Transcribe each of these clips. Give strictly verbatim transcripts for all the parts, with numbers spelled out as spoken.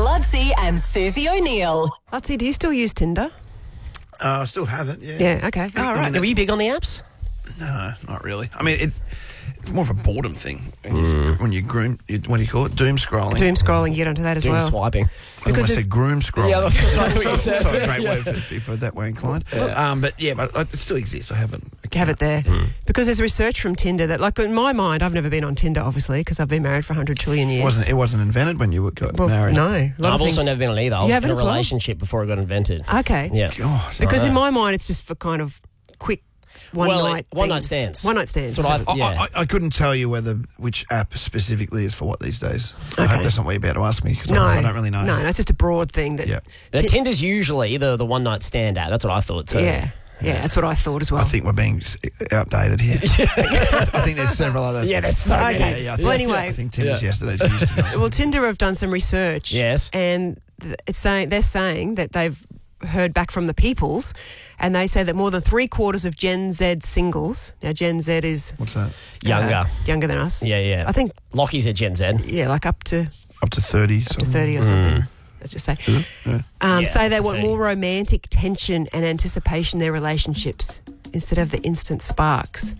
Ludsey and Susie O'Neill. Ludsey, do you still use Tinder? Uh, I still have it, yeah. Yeah, okay. All I right. mean, Were you big on the apps? No, not really. I mean, it, it's more of a boredom thing. When you, when you groom, you, what do you call it? Doom scrolling. Doom scrolling, you get onto that as Doing well. swiping. I think I because said groom scrolling. Yeah, that's what I thought you So- said. so a great word if, if you're that way inclined. Um, but yeah, but it still exists. I haven't. Have it there. Because there's research from Tinder that, like, in my mind, I've never been on Tinder, obviously, because I've been married for one hundred trillion years. It wasn't, it wasn't invented when you got well, married. No. A lot I've of also things- never been on either. I You was haven't in a as well? relationship before it got invented. Okay. Yeah. God. Because Uh, in my mind, it's just for kind of quick one Well, night one night things. stands. One night stands. That's what Is I- it? yeah. I, I, I couldn't tell you whether which app specifically is for what these days. I Okay. hope that's not what you're about to ask me because No. I, I don't really know. No, no, it's just a broad thing that. Yeah. Now, Ti- Tinder's usually the, the one night stand app. That's what I thought too. Yeah. Yeah, that's what I thought as well. I think we're being s- outdated here. I think there's several other. Yeah, there's so Okay. many. Yeah, yeah, I Well, think- anyway. I think Tinder's Yeah. yesterday's news. to be honest. Well, Tinder have done some research. Yes. And th- it's saying they're saying that they've heard back from the peoples, and they say that more than three quarters of Gen Z singles. Now, Gen Z is What's that? Younger. uh, younger than us. Yeah, yeah. I think Lockie's at Gen Z. yeah, like up to Up to thirty. to thirty or something. Let's just say. Yeah. Um, Yeah, say they up to want thirty. more romantic tension and anticipation in their relationships instead of the instant sparks.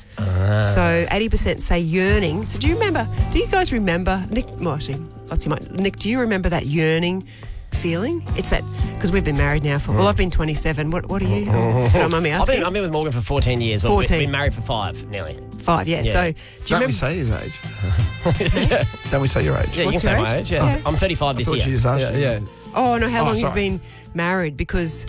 So eighty percent say yearning. So do you remember, do you guys remember, Nick, well actually, let's see, Mike, Nick, do you remember that yearning feeling? It's that, because we've been married now for, well, I've been twenty-seven. What, what are you? Oh, if you don't mind me I've asking. been, I've been with Morgan for fourteen years. But we've fourteen. been married for five, nearly. Five, yeah. Yeah. So do you Don't remember? we say his age? Don't we say your age? Yeah, What's you can your say my age? age. Yeah. Yeah. I'm thirty-five I this thought year. you just asked yeah, me. yeah. Oh, no, how Oh, long you've sorry. been married, because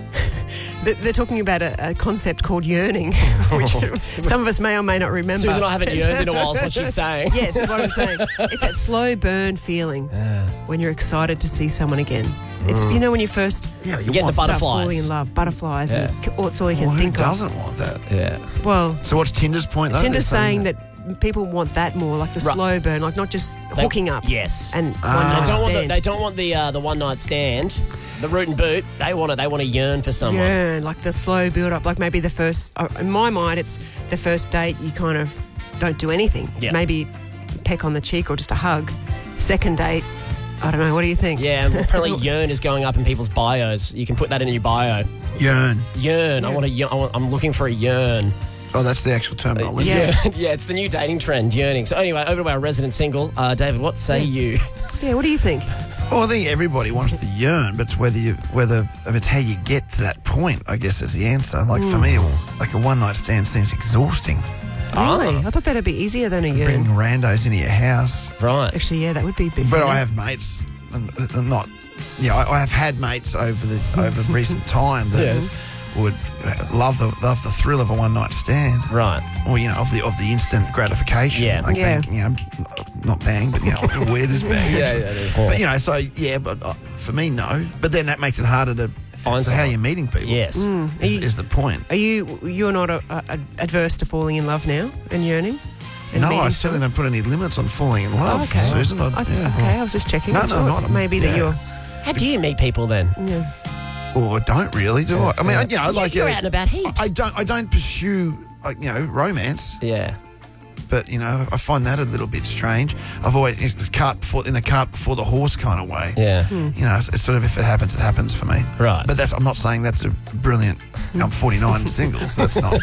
they- they're talking about a, a concept called yearning, which some of us may or may not remember. Susan and I haven't yearned in a while, is what she's saying. Yes, that's what I'm saying. It's that slow burn feeling when you're excited to see someone again. It's, you know, when you first Yeah, You get the start butterflies. falling in love, butterflies, Yeah. and c- oh, it's all you can Well, who think of. doesn't want that? Yeah. Well, So what's Tinder's point though? Tinder's They're saying that people want that more, like the Right. slow burn, like not just They- hooking up. Yes. And Ah. one They night don't want the, stand. they don't want the uh, the one night stand, the root and boot. They want it. They want to yearn for someone. Yeah, like the slow build up. Like maybe the first, uh, in my mind, it's the first date, you kind of don't do anything. Yeah. Maybe peck on the cheek or just a hug. Second date, I don't know. What do you think? Yeah, and apparently yearn is going up in people's bios. You can put that in your bio. yearn. Yearn. I Yeah. want to. Yearn. I want, I'm looking for a yearn. Oh, that's the actual terminology. Yeah. yeah, it's the new dating trend, yearning. So anyway, over to our resident single, uh, David. What say you? Yeah, what do you think? Well, I think everybody wants to yearn, but it's whether you whether if it's how you get to that point. I guess is the answer. Like for me, like a one night stand seems exhausting. Really? Ah. I thought that'd be easier than a Bring yearn. randos into your house. Right. Actually, yeah, that would be big. But I have mates, and uh, not, yeah, I, I have had mates over the over the recent time that Yes. would love the love the thrill of a one night stand, Right. or you know, of the of the instant gratification. Yeah. like Yeah. bang, you know, not bang, but you know, weird as bang. Yeah, yeah, it is. But you know, so yeah, but uh, for me, no. But then that makes it harder to Find so how someone. you're meeting people. Yes. Mm. Are is, you, is the point. are you you're not a, a, adverse to falling in love now and yearning? And No, meeting I certainly someone? don't put any limits on falling in love, Oh, okay. Susan. I, I th- yeah. Okay, I was just checking. No, I no, thought not- maybe that yeah. you're. How do you meet people then? Yeah. Or I don't really, do I? I mean, I, you know, Yeah, like you're uh, out and about heaps. I don't, I don't pursue, like you know, romance. Yeah. But you know, I find that a little bit strange. I've always it's cart before in the cart before the horse kind of way. Yeah. Hmm. You know, it's, it's sort of if it happens, it happens for me. Right. But that's I'm not saying that's a brilliant. I'm forty-nine and singles. That's not.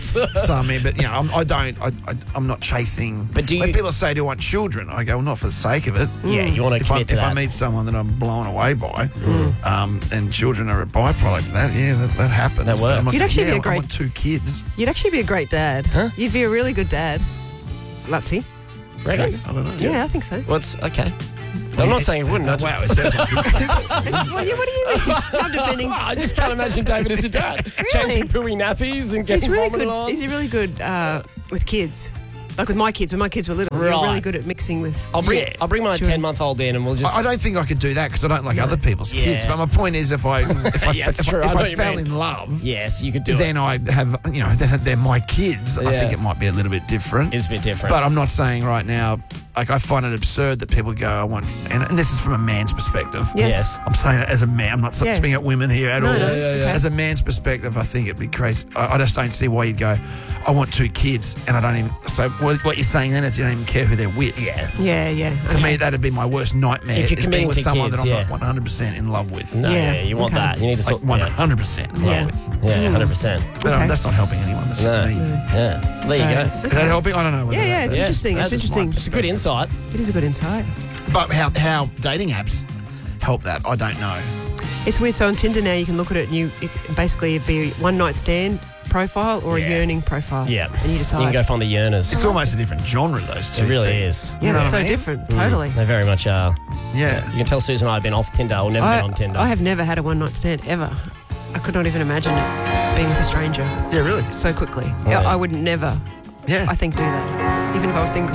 So I mean, but you know, I'm, I don't. I, I, I'm not chasing. But do when you- people say, "Do I want children?" I go, "Well, not for the sake of it." Yeah, you want to If, I, commit to if that. I meet someone that I'm blown away by, um, and children are a byproduct of that, yeah, that, that happens. That But I'm works. not- You'd actually yeah, be a I great- want two kids. You'd actually be a great dad. Huh? You'd be a really good dad. Lutsy. Reckon? I don't know. Yeah, I think so. What's okay? I'm not saying it wouldn't. I just, Wow, it sounds like it's- what, do you, what do you mean? I'm defending. I just can't imagine David as a dad. Changing pooey nappies and He's getting really vomited good. on. He's really good uh, with kids. Like with my kids. When my kids were little, you're Right. really good at mixing with. I'll bring Yeah. I'll bring my Sure. ten month old in and we'll just I I don't think I could do that because I don't like other people's Yeah. kids. But my point is, if I if I, Yeah, if, it's true. I, I if know I what you fell mean. in love, yes, you could do then I have you know they're, they're my kids. I Yeah. think it might be a little bit different. it. It's a bit different. But I'm not saying right now. Like I find it absurd that people go, I want, and, and this is from a man's perspective. Yes. yes. I'm saying that as a man. I'm not Yeah. speaking at women here at No, all. no, Yeah, yeah, yeah. As a man's perspective, I think it'd be crazy. I, I just don't see why you'd go, I want two kids, and I don't even. So what, what you're saying then is you don't even care who they're with. Yeah. Yeah, yeah. To okay. me, that'd be my worst nightmare. If you're is being committing with to someone kids, that I'm yeah. not one hundred percent in love with. No, Yeah, yeah, you want okay. that. You need to Like sort one yeah. hundred percent in Yeah. love with. Yeah, one hundred percent. But um, Okay. that's not helping anyone. That's just No. me. Yeah. There you So- go. Is that helping? I don't know. whether Yeah, yeah, that- it's Yeah, interesting. It's that's just interesting. my It's a good insight. It is a good insight. But how, how dating apps help that, I don't know. It's weird. So on Tinder now, you can look at it and you it can basically it'd be a one night stand profile or Yeah. a yearning profile. Yeah. and you You decide. can go find the yearners. It's almost a different genre, those two It really things. is. yeah, You know it's what so I mean? different. Totally. They very much are. Yeah. You can tell Susan and I have been off Tinder or never I, been on Tinder. I have never had a one night stand ever. I could not even imagine it being with a stranger Yeah, really. so quickly. Oh, Yeah, yeah. I would never. Yeah. I think do that, even if I was single.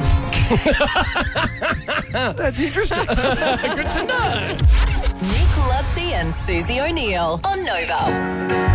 That's interesting. Good to know. Nick Lutzi and Susie O'Neill on Nova.